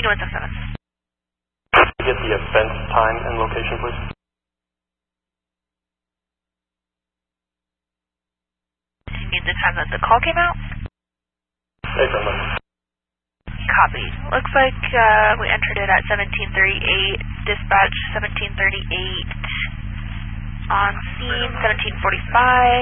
177. Get the offense time and location, please. Need the time that the call came out? Affirmative. Copy. Looks like we entered it at 1738. Dispatch 1738. On scene 1745.